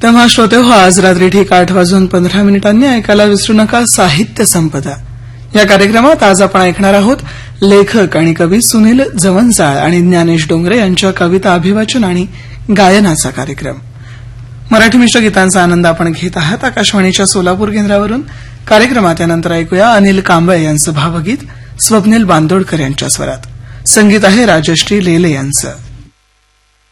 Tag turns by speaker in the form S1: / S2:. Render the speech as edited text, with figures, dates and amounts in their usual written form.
S1: तेव्हा श्रोते हो, आज रात्री ठीक 8:15 ऐकायला विसरू नका साहित्य संपदा या कार्यक्रमात. आज आपण ऐकणार आहोत लेखक आणि कवी सुनील जवंजाळ आणि ज्ञानेश डोंगरे यांच्या कविता अभिवाचन आणि गायनाचा कार्यक्रम. मराठी मिश्र गीतांचा आनंद आपण घेत आहात आकाशवाणीच्या सोलापूर केंद्रावरून. कार्यक्रमात यानंतर ऐकूया अनिल कांबळे यांचं भावगीत स्वप्नील बांदोडकर यांच्या स्वरात. संगीत आहे राजश्री लेले यांचं.